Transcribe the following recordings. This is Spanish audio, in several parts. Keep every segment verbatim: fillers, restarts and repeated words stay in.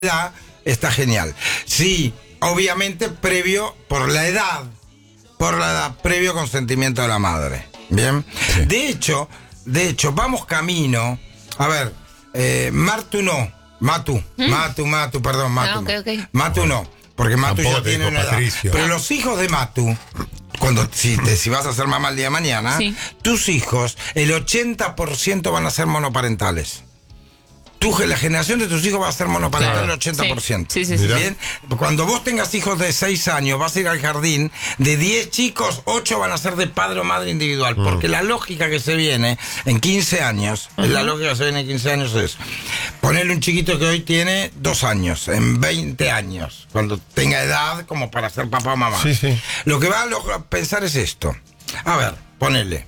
edad está genial. Sí, obviamente previo, por la edad, por la edad, previo consentimiento de la madre. Bien. Sí. De hecho, de hecho, vamos camino. A ver, eh, Martu no. Matu, ¿Mm? Matu, Matu, perdón, Matu. Ah, okay, okay. Matu no, porque Matu Tampoco ya tiene una edad. Patricio. Pero los hijos de Matu, cuando si, te, si vas a ser mamá el día de mañana, sí. tus hijos, el ochenta por ciento van a ser monoparentales. Tú, la generación de tus hijos va a ser monoparental, claro. El ochenta por ciento. Sí, sí, sí, sí. Bien, cuando vos tengas hijos de seis años, vas a ir al jardín, de diez chicos, ocho van a ser de padre o madre individual, mm. porque la lógica que se viene en quince años, uh-huh. la lógica que se viene en quince años es ponerle un chiquito que hoy tiene dos años, en veinte años, cuando tenga edad como para ser papá o mamá. Sí, sí. Lo que va a pensar es esto. A ver, ponele,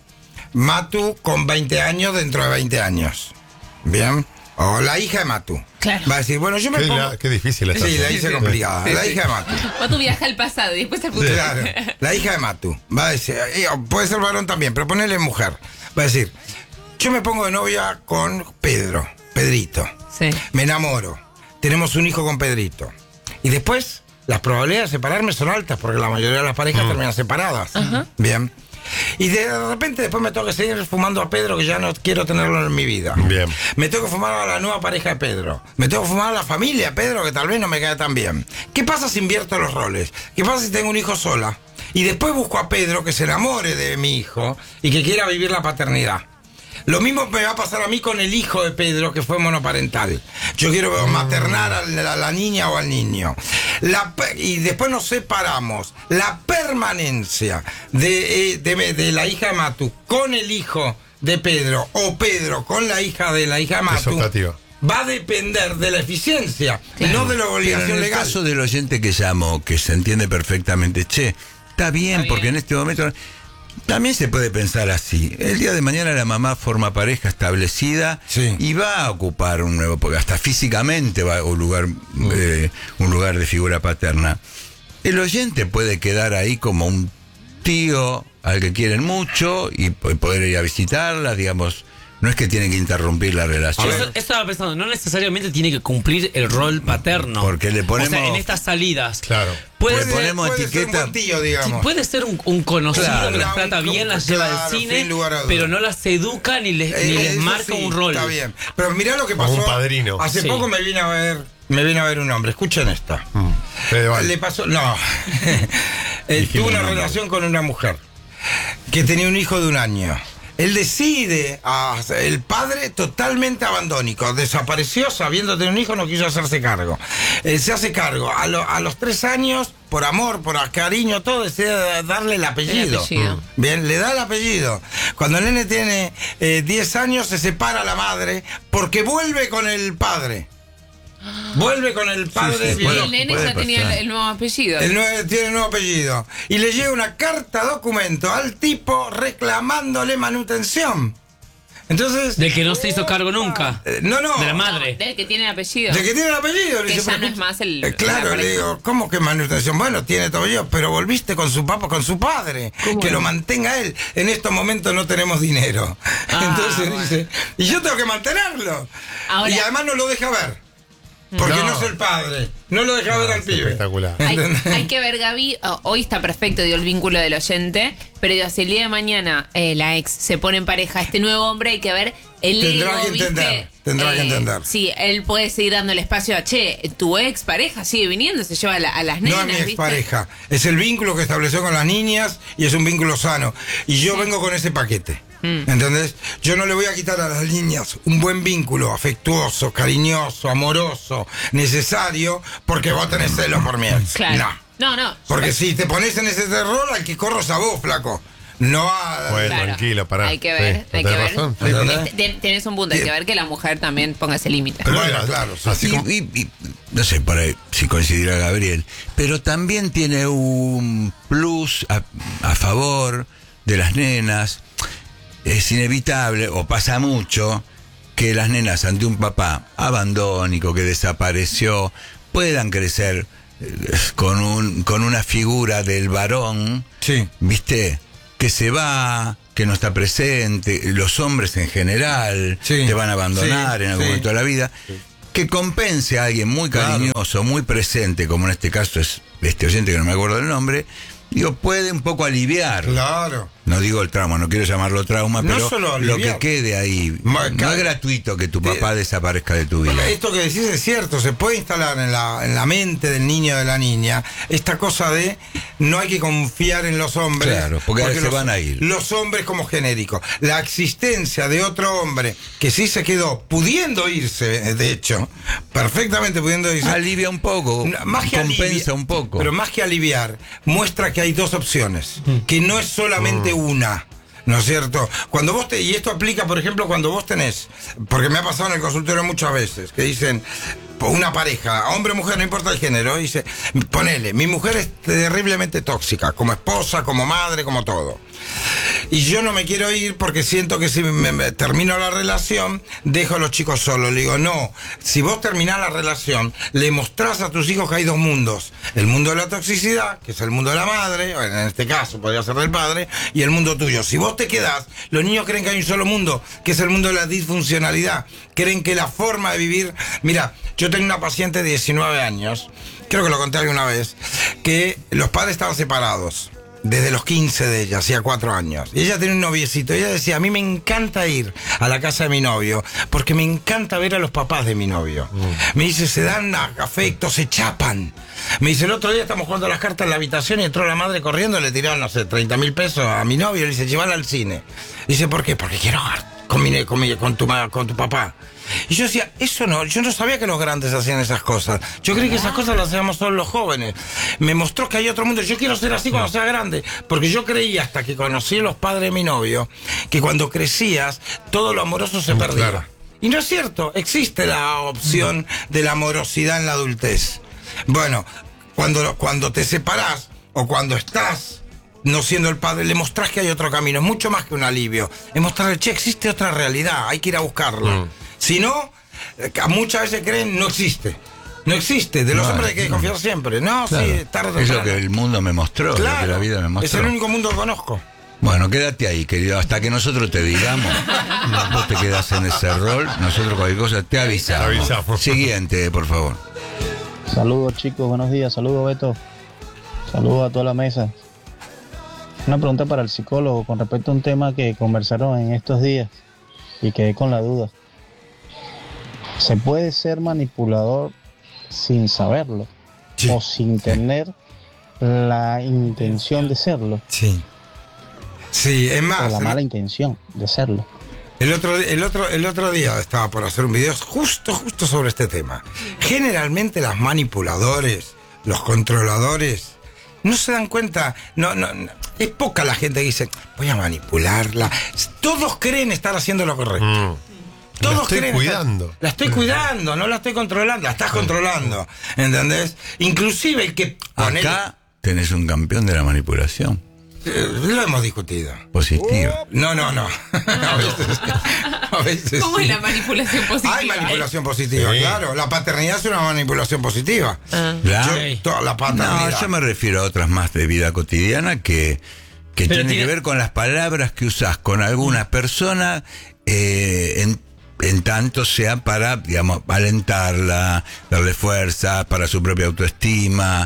Matu con veinte años dentro de veinte años. Bien. O la hija de Matu. Claro. Va a decir, bueno, yo me qué, pongo... la, qué difícil es. Sí, la hice sí, complicada. Sí, la sí. hija de Matu. Matu viaja al pasado y después al futuro. Claro. La hija de Matu. Va a decir, puede ser varón también, pero ponele mujer. Va a decir, yo me pongo de novia con Pedro, Pedrito. Sí. Me enamoro. Tenemos un hijo con Pedrito. Y después, las probabilidades de separarme son altas, porque la mayoría de las parejas mm. terminan separadas. Uh-huh. Bien. Y de repente después me tengo que seguir fumando a Pedro, que ya no quiero tenerlo en mi vida. Bien. Me tengo que fumar a la nueva pareja de Pedro. Me tengo que fumar a la familia de Pedro, que tal vez no me cae tan bien. ¿Qué pasa si invierto los roles? ¿Qué pasa si tengo un hijo sola? Y después busco a Pedro que se enamore de mi hijo y que quiera vivir la paternidad. Lo mismo me va a pasar a mí con el hijo de Pedro, que fue monoparental. Yo quiero maternar a la, a la niña o al niño. La, y después nos separamos. La permanencia de, de, de la hija de Matu con el hijo de Pedro, o Pedro con la hija de la hija de Matu, va a depender de la eficiencia, sí. no de la obligación Pero en legal. En el caso del oyente que llamó, que se entiende perfectamente, che, está bien, está porque bien. En este momento... También se puede pensar así. El día de mañana la mamá forma pareja establecida sí. y va a ocupar un nuevo, porque hasta físicamente va a un lugar, mm. eh, un lugar de figura paterna. El oyente puede quedar ahí como un tío al que quieren mucho y poder ir a visitarla, digamos. No es que tiene que interrumpir la relación. Eso, eso estaba pensando, no necesariamente tiene que cumplir el rol paterno. Porque le ponemos... O sea, en estas salidas. Claro. Puede, le ponemos puede etiqueta. Ser un buen tío, digamos. Puede ser un, un conocido claro, que las trata bien, las lleva claro, al cine, pero no las educa ni les, eh, ni les marca sí, un rol. Está bien. Pero mirá lo que pasó. Como un padrino. Hace sí. poco me vine a ver, me vine a ver un hombre. Escuchen esta. Mm. Vale. Le pasó, no. Él tuvo una relación con una mujer que tenía un hijo de un año. Él decide, a, el padre totalmente abandónico, desapareció sabiendo tener un hijo, no quiso hacerse cargo. Eh, se hace cargo. A, lo, a los tres años, por amor, por cariño, todo, decide darle el apellido. El apellido. Bien, le da el apellido. Cuando el nene tiene eh, diez años, se separa la madre porque vuelve con el padre. Vuelve con el padre. Sí, sí, puede, el nene ya tenía el, el nuevo apellido. El nueve, tiene el nuevo apellido. Y le llega una carta documento al tipo reclamándole manutención. Entonces. Del que no se hizo cargo nunca. Eh, no, no. De la madre. No, del que tiene el apellido. Del que tiene el apellido. Que dice, ya no es más el. Eh, claro, le digo, ¿cómo que manutención? Bueno, tiene todo yo, pero volviste con su papá, con su padre. Que lo mantenga él. En estos momentos no tenemos dinero. Ah, Entonces bueno. dice, y yo tengo que mantenerlo. Ahora, y además no lo deja ver. Porque no. no es el padre. No lo deja no, ver al pibe. Espectacular. Hay, hay que ver, Gaby. Oh, hoy está perfecto, dio el vínculo del oyente. Pero digo, si el día de mañana eh, la ex se pone en pareja a este nuevo hombre, hay que ver el Tendrá ego, que entender. ¿viste? Tendrá eh, que entender. Sí, él puede seguir dando el espacio a che, tu ex pareja sigue viniendo, se lleva a, la, a las nenas. No es mi ex ¿viste? pareja. Es el vínculo que estableció con las niñas y es un vínculo sano. Y yo sí. vengo con ese paquete. Mm. ¿Entendés? Yo no le voy a quitar a las niñas un buen vínculo afectuoso, cariñoso, amoroso, necesario, porque vos tenés celos por mi ex. Claro. No. No, no. Porque si te pones en ese terror, al que corro es a vos, flaco. No a... Bueno, claro. tranquilo, pará. Hay que ver, sí, hay que ver. Razón, sí. Tenés un punto, hay que ver que la mujer también ponga ese límite. Pero bueno, claro. Así como... y, y, no sé para si coincidirá Gabriel, pero también tiene un plus a, a favor de las nenas. Es inevitable, o pasa mucho, que las nenas ante un papá abandónico que desapareció puedan crecer con un con una figura del varón, sí. ¿viste? Que se va, que no está presente, los hombres en general sí. te van a abandonar sí. en algún sí. momento de la vida. que compense a alguien muy cariñoso, claro, muy presente, como en este caso es este oyente que no me acuerdo del nombre, digo, puede un poco aliviar. Claro. No digo el trauma, no quiero llamarlo trauma, no pero solo lo que quede ahí. Ma, no es gratuito que tu papá eh, desaparezca de tu vida. Esto que decís es cierto, se puede instalar en la, en la mente del niño o de la niña esta cosa de no hay que confiar en los hombres. Claro, porque, porque se los, van a ir. Los hombres como genérico. La existencia de otro hombre que sí se quedó pudiendo irse, de hecho, perfectamente pudiendo irse. Alivia un poco, más que compensa alivia, un poco. Pero más que aliviar, muestra que hay dos opciones, mm. que no es solamente mm. una. ¿No es cierto? Cuando vos te, y esto aplica, por ejemplo, cuando vos tenés, porque me ha pasado en el consultorio muchas veces, que dicen, una pareja, hombre o mujer, no importa el género, dice, ponele, mi mujer es terriblemente tóxica, como esposa, como madre, como todo. Y yo no me quiero ir porque siento que si me, me termino la relación, dejo a los chicos solos. Le digo, no, si vos terminás la relación, le mostrás a tus hijos que hay dos mundos. El mundo de la toxicidad, que es el mundo de la madre, o en este caso podría ser del padre, y el mundo tuyo. Si vos te quedás, los niños creen que hay un solo mundo, que es el mundo de la disfuncionalidad. Creen que la forma de vivir... Mira, yo tengo una paciente de diecinueve años, creo que lo conté alguna vez, que los padres estaban separados. Desde los quince de ella, hacía cuatro años. Y ella tenía un noviecito. Y ella decía, a mí me encanta ir a la casa de mi novio, porque me encanta ver a los papás de mi novio. Mm. Me dice, se dan afectos, se chapan. Me dice, el otro día estamos jugando las cartas en la habitación y entró la madre corriendo, le tiraron, no sé, treinta mil pesos a mi novio. Le dice, llévala al cine. Dice, ¿por qué? Porque quiero con, mi, con, mi, con, tu, con tu papá. Y yo decía, eso no, yo no sabía que los grandes hacían esas cosas. Yo creí que esas cosas las hacíamos solo los jóvenes. Me mostró que hay otro mundo. Yo quiero ser así cuando sea grande. Porque yo creía, hasta que conocí a los padres de mi novio, que cuando crecías, todo lo amoroso se perdía. Claro. Y no es cierto, existe la opción de la amorosidad en la adultez. Bueno, cuando, cuando te separás o cuando estás no siendo el padre, le mostrás que hay otro camino. Es mucho más que un alivio. Es mostrarle, che, existe otra realidad, hay que ir a buscarla. Mm. Si no, muchas veces creen, no existe. No existe. De los no, hombres hay que confiar no. siempre. No, claro. sí, tarde o Es lo que el mundo me mostró, claro, lo que la vida me mostró. Es el único mundo que conozco. Bueno, quédate ahí, querido. Hasta que nosotros te digamos, vos te quedás en ese rol, nosotros cualquier cosa te avisamos. Te avisamos. Siguiente, por favor. Saludos, chicos. Buenos días. Saludos, Beto. Saludos a toda la mesa. Una pregunta para el psicólogo con respecto a un tema que conversaron en estos días y quedé con la duda. ¿Se puede ser manipulador sin saberlo? Sí. ¿O sin tener la intención de serlo? Sí. Sí, es más. O la mala intención de serlo. El otro, el, otro, el otro día estaba por hacer un video justo, justo sobre este tema. Generalmente los manipuladores, los controladores, no se dan cuenta, no, no, no, es poca la gente que dice, voy a manipularla. Todos creen estar haciendo lo correcto. Mm. Todos la estoy creen cuidando. Estar, la estoy cuidando, no la estoy controlando, la estás controlando. ¿Entendés? Inclusive el que... Poner... Acá tenés un campeón de la manipulación. Eh, lo hemos discutido. Positiva. No, no, no. A veces, a veces ¿Cómo sí. es la manipulación positiva? Hay manipulación positiva, sí. claro. La paternidad es una manipulación positiva. Ah. Claro. Yo, toda la paternidad. No, yo me refiero a otras más de vida cotidiana que, que tienen tiene... que ver con las palabras que usás con alguna persona eh, en, en tanto sea para, digamos, alentarla, darle fuerza, para su propia autoestima.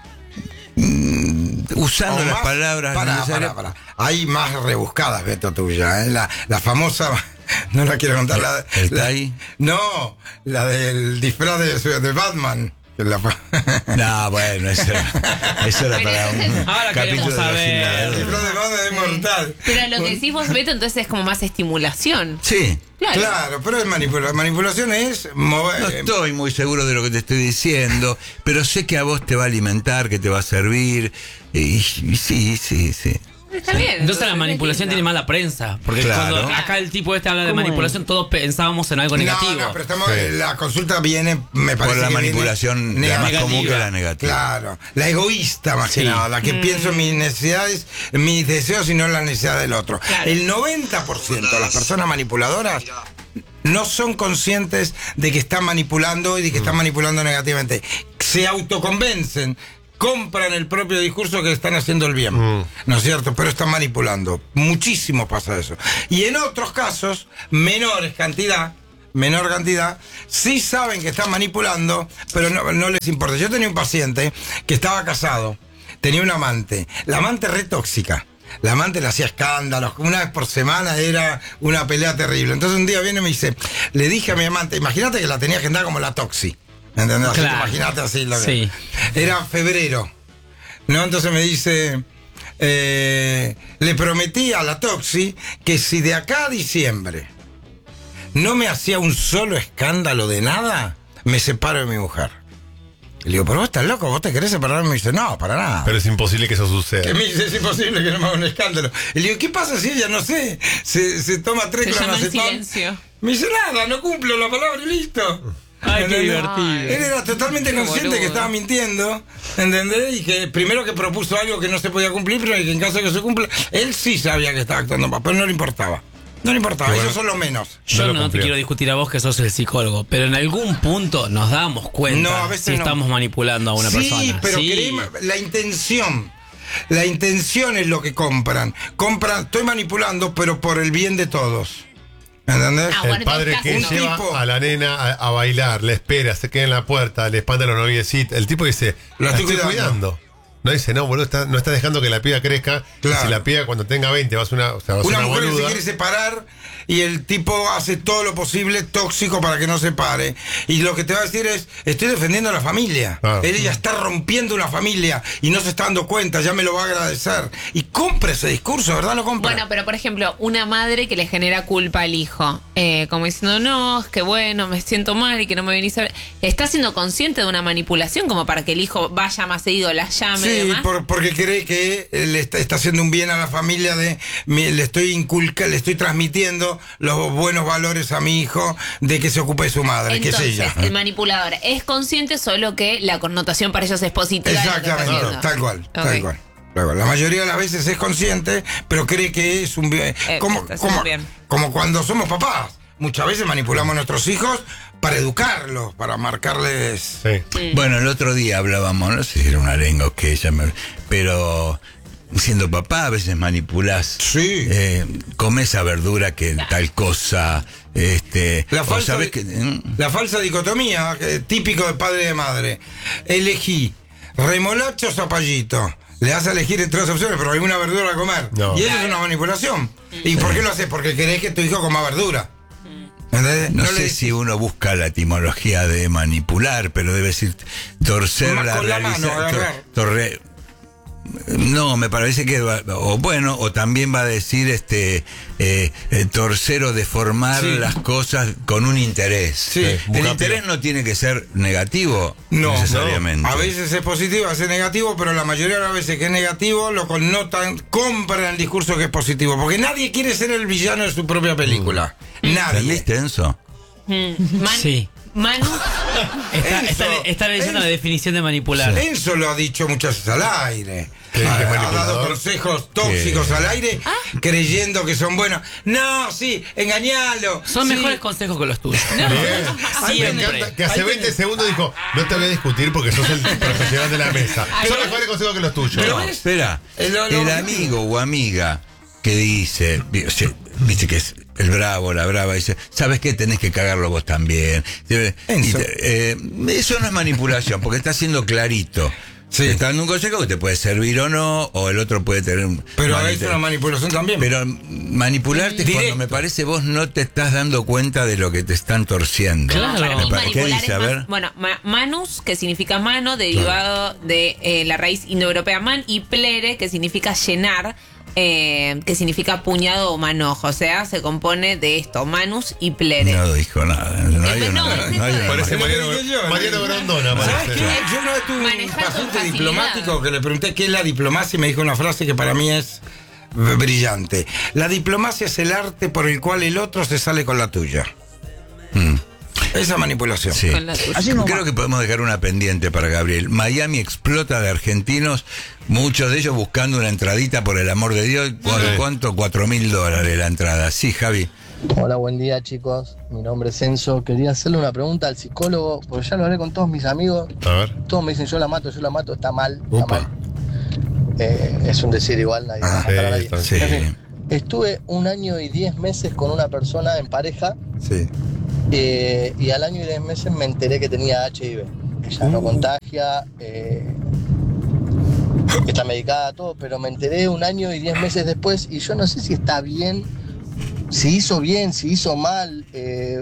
Usando las palabras para, necesarias. Para, para. Hay más rebuscadas, Beto, tuya, ¿eh? la, la famosa, no la quiero contar. ¿El, la, el la, Tai? No, la del disfraz de, de Batman. La... No, bueno, eso, eso era para un ahora capítulo saber. de El disfraz de Batman es mortal. Pero lo que decís vos, Beto, entonces es como más estimulación. Sí. Claro, claro, pero es manipulación. Manipulación es mover. No estoy muy seguro de lo que te estoy diciendo, pero sé que a vos te va a alimentar, que te va a servir. Y, y sí, sí, sí. Está bien. Entonces, entonces la manipulación tiene mala prensa. Porque claro. cuando acá el tipo este habla de manipulación, es? todos pensábamos en algo negativo. No, no, pero estamos, sí. la consulta viene, me parece. Por la que manipulación la más común que la negativa. Claro, la egoísta más sí. que nada, la que mm. pienso en mis necesidades, mis deseos y no en la necesidad del otro. Claro. El noventa por ciento de las personas manipuladoras no son conscientes de que están manipulando y de que están manipulando negativamente. Se autoconvencen. Compran el propio discurso que están haciendo el bien, mm. ¿no es cierto? Pero están manipulando. Muchísimo pasa eso. Y en otros casos, menores cantidad, menor cantidad, sí saben que están manipulando, pero no, no les importa. Yo tenía un paciente que estaba casado, tenía un amante, la amante re tóxica. La amante le hacía escándalos, una vez por semana era una pelea terrible. Entonces un día viene y me dice, le dije a mi amante, imagínate que la tenía agendada como la Toxi. ¿Entendés? Claro. Imagínate así. Lo que, Sí. Era febrero. ¿No? Entonces me dice, eh, le prometí a la Toxi que si de acá a diciembre no me hacía un solo escándalo de nada, me separo de mi mujer. Le digo, pero vos estás loco, vos te querés separar. Me dice, no, para nada. Pero es imposible que eso suceda. Que me dice, es imposible que no me haga un escándalo. Y le digo, ¿qué pasa si ella, no sé, se, se toma tres Se llama el clonazepam? silencio. Me dice, nada, no cumplo la palabra y listo. Ay, qué ¿Entendés? divertido. Él era totalmente Qué consciente boludo. que estaba mintiendo, ¿entendés? Y que primero que propuso algo que no se podía cumplir, pero que en caso de que se cumpla, él sí sabía que estaba actuando mal, pero no le importaba. No le importaba, Bueno. ellos son los menos. Yo No lo no, te cumplió. quiero discutir a vos que sos el psicólogo, pero en algún punto nos damos cuenta No, a veces si no. estamos manipulando a una sí, persona. pero Sí. créeme, la intención. La intención es lo que compran. Compran, estoy manipulando, pero por el bien de todos. ¿Entendés? Ah, El bueno, padre entonces que un lleva tipo- a la nena a, a bailar, le espera, se queda en la puerta, le espanta los noviecitos. El tipo dice, Lo la estoy estoy cuidando". cuidando. No dice, no, boludo, está- no está dejando que la piba crezca. Claro. Y si la piba cuando tenga veinte va a ser una, o sea, va a ser Una una mujer que se boluda. quiere separar y el tipo hace todo lo posible tóxico para que no se pare. Y lo que te va a decir es, estoy defendiendo a la familia. Ah. Él ya está rompiendo una familia y no se está dando cuenta, ya me lo va a agradecer. Y compra ese discurso, ¿verdad? Lo compra. Bueno, pero por ejemplo, una madre que le genera culpa al hijo, eh, como diciendo, no, es que bueno, me siento mal y que no me venís a ver. Está siendo consciente de una manipulación como para que el hijo vaya más seguido, la llame y Sí, demás. por- porque cree que le está, está haciendo un bien a la familia, de mi- le estoy inculca, le estoy transmitiendo los buenos valores a mi hijo de que se ocupe de su madre, que es Entonces, ella. el manipulador es consciente, solo que la connotación para ellos es positiva. de lo que está Exactamente, haciendo. tal cual, tal Ok. cual. tal cual. La mayoría de las veces es consciente, pero cree que es un bien. Eh, como, está haciendo como, bien. como cuando somos papás. Muchas veces manipulamos a nuestros hijos para educarlos, para marcarles. Sí. Bueno, el otro día hablábamos, no sé si era una lengua o qué, ya me- pero siendo papá a veces manipulás. Sí. Eh, come esa verdura que tal cosa. Este, La o falsa, sabés di- que, mm, la falsa dicotomía, eh, típico de padre y de madre. Elegí remolacha o zapallito. Le das a elegir entre dos opciones, pero hay una verdura a comer. No. Y eso es una manipulación. ¿Y por qué lo haces? Porque querés que tu hijo coma verdura. ¿Entendés? no, le sé decís- si uno busca la etimología de manipular, pero debe decir torcer Más la con la realidad. mano, agarrar. torre- no, me parece que va- o bueno, o también va a decir este eh, eh, torcer o deformar Sí. las cosas con un interés. Sí. El Busca interés no tiene que ser negativo No, necesariamente. no. A veces es positivo, a veces es negativo, pero la mayoría de las veces que es negativo lo connotan, compran el discurso que es positivo, porque nadie quiere ser el villano de su propia película. Nadie. ¿Entendiste, Enzo? Mm. Man- Sí. Manu, Está, Enzo, está, está leyendo Enzo. la definición de manipular. Enzo lo ha dicho muchas veces al aire. ¿Qué? Ha, ¿Qué ha manipulador? dado consejos tóxicos ¿Qué? al aire, Ah. creyendo que son buenos. No, sí, engañalo. Son sí. mejores consejos que los tuyos. Bien. Ay, me Me Siempre. encanta que hace Ahí veinte tenés. segundos dijo, no te voy a discutir porque sos el profesional de la mesa. Ay, Son ¿ves? mejores consejos que los tuyos. No, ves? espera. El- lo- lo- El amigo o amiga que dice, vi- o sea, viste que es el bravo, la brava, dice, ¿sabes qué? Tenés que cagarlo vos también. Y Enzo. te- eh, eso no es manipulación, porque está siendo clarito. Sí. Te está dando un consejo que te puede servir o no, o el otro puede tener un... Pero mal es interés. una manipulación también. Pero manipularte es Directo. cuando me parece vos no te estás dando cuenta de lo que te están torciendo. Claro. para Me mí pare- ¿Qué manipular dice? es A más- ver. bueno, ma- manus, que significa mano, derivado de eh, la raíz indoeuropea man, y plere, que significa llenar, eh, que significa puñado o manojo. O sea, se compone de esto, manus y plere. No dijo nada. No hay Eh, una, no, es no hay eso. una- Parece Lo que Mariano, dije yo, Mariano ¿no? Grondona, ¿Sabes parece. qué? Yo una vez tuve un Manejar con paciente facilidad. diplomático que le pregunté qué es la diplomacia y me dijo una frase que para mí es brillante. La diplomacia es el arte por el cual el otro se sale con la tuya. Mm. Esa manipulación. Sí. Con la tuya. Así nomás. Creo que podemos dejar una pendiente para Gabriel. Miami explota de argentinos, muchos de ellos buscando una entradita por el amor de Dios. ¿Cu- Sí. ¿Cuánto? Cuatro mil dólares la entrada. Sí, Javi. Hola, buen día chicos. Mi nombre es Enzo. Quería hacerle una pregunta al psicólogo, porque ya lo hablé con todos mis amigos. A ver. Todos me dicen yo la mato, yo la mato, está mal. Está Upa. mal. Eh, es un decir igual, nadie va a matar a nadie. está- Sí. En fin, estuve un año y diez meses con una persona en pareja Sí. Eh, y al año y diez meses me enteré que tenía H I V. Ella no contagia, eh, está medicada, todo, pero me enteré un año y diez meses después y yo no sé si está bien, si hizo bien, si hizo mal. Eh,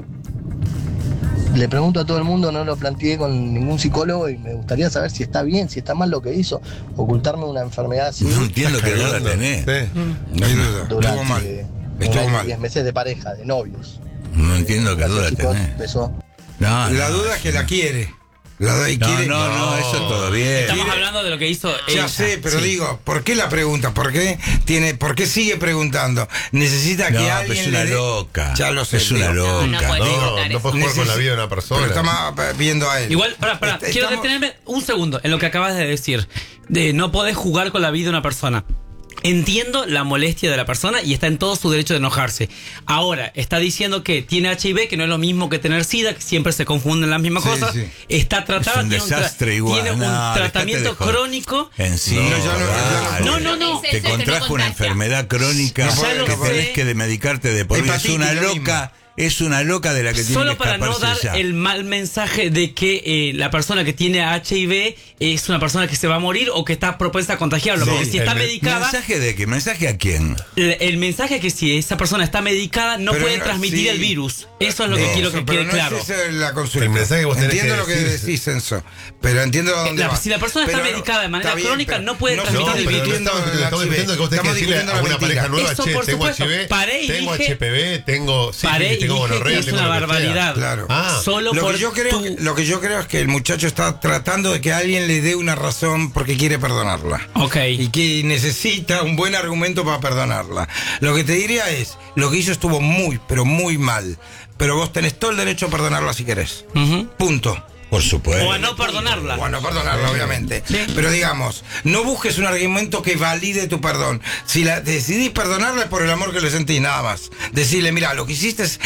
le pregunto a todo el mundo, no lo planteé con ningún psicólogo y me gustaría saber si está bien, si está mal lo que hizo. Ocultarme una enfermedad así. No entiendo qué duda tenés. Sí. No hay duda. Estuvo Durante mal. un Estuvo año y mal. diez meses de pareja, de novios. No entiendo qué duda Chicos, tenés. beso. No, La no. duda es que la quiere. La duda y No, quiere. no, no, eso todo bien. Estamos hablando de lo que hizo Ya ella. sé, pero Sí. digo, ¿por qué la pregunta? ¿Por qué tiene, por qué sigue preguntando? Necesita No, que pero alguien es una le dé- loca. Ya lo sé. Es una digo. No, no loca. puede No, preguntar no eso. puedes jugar con la Neces- vida de una persona. Pero estamos viendo a él. Igual, pará, pará, Est- quiero estamos- detenerme un segundo en lo que acabas de decir. De no podés jugar con la vida de una persona. Entiendo la molestia de la persona y está en todo su derecho de enojarse. Ahora, está diciendo que tiene H I V, que no es lo mismo que tener SIDA, que siempre se confunden las mismas Sí, cosas. sí. Está tratada, Es un tiene un, tra- desastre igual. tiene un No, dejate tratamiento de joder. crónico. En sí, No, ya no, dale. No, no, no. Ese es Que el que no contrajo una contagia. enfermedad crónica No puede, Ya lo que sé. tenés que medicarte de por vida. Es Hepatitis, una lo loca, es una loca de la que tiene Solo que para no escaparse dar ya. el mal mensaje de que eh, la persona que tiene H I V es una persona que se va a morir o que está propensa a contagiarlo. Sí, Porque si está el men- medicada, ¿Mensaje de qué? ¿Mensaje a quién? el, el mensaje es que si esa persona está medicada no Pero puede no, transmitir sí. el virus. Eso es lo que Eso, quiero que pero quede no claro. Es esa la consulta. El mensaje que vos tenés entiendo que lo que decir. decís, Enzo, pero entiendo a dónde La- va. si la persona está Pero medicada de manera está bien, crónica, pero no puede se transmitir está el No, pero virus. no estamos, discutiendo estamos el diciendo que vos tenés que Estamos decirle discutiendo a la una mentira. pareja nueva, Eso, che, por tengo supuesto. H I V, Paré y tengo dije- H P V, tengo sífilis, Paré y tengo dije que gonorrea, es tengo una lo que sea. barbaridad. Claro. Ah, Solo Lo por que, yo creo, tu- lo que yo creo es que el muchacho está tratando de que alguien le dé una razón porque quiere perdonarla. Ok. Y que necesita un buen argumento para perdonarla. Lo que te diría es, lo que hizo estuvo muy, pero muy mal. Pero vos tenés todo el derecho a perdonarla si querés. Ujú. Punto. Por supuesto. O a no perdonarla. Bueno, perdonarla, obviamente. Sí. Pero digamos, no busques un argumento que valide tu perdón. Si la decidís perdonarla es por el amor que le sentís, nada más. Decirle, mira, lo que hiciste es,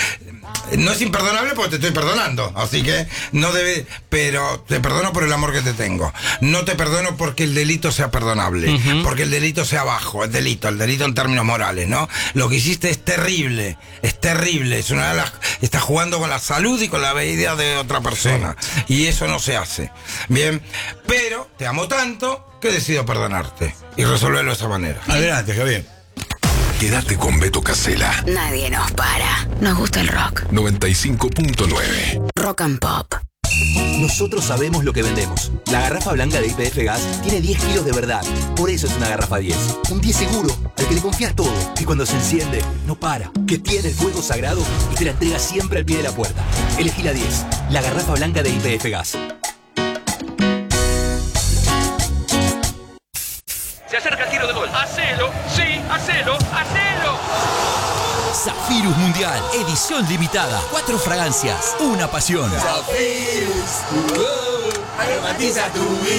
no es imperdonable porque te estoy perdonando. Así que no debe, pero te perdono por el amor que te tengo. No te perdono porque el delito sea perdonable. Ujú. Porque el delito sea bajo, el delito, el delito en términos morales, ¿no? Lo que hiciste es terrible, es terrible. Es una de las, estás jugando con la salud y con la vida de otra persona. Y eso no se hace. Bien, pero te amo tanto que decido perdonarte y resolverlo de esa manera. Adelante, Javier. Quédate con Beto Casella. Nadie nos para. Nos gusta el rock. noventa y cinco punto nueve. Rock and Pop. Nosotros sabemos lo que vendemos. La garrafa blanca de Y P F Gas tiene diez kilos de verdad. Por eso es una garrafa diez. Un diez seguro, al que le confías todo. Que cuando se enciende, no para. Que tiene el fuego sagrado y te la entrega siempre al pie de la puerta. Elegí la diez. La garrafa blanca de Y P F Gas. Se acerca el tiro de gol. ¡Hacelo! ¡Sí! ¡Hacelo! ¡Hacelo! Zafirus Mundial, edición limitada. Cuatro fragancias, una pasión. Zafirus, aromatiza tu vida.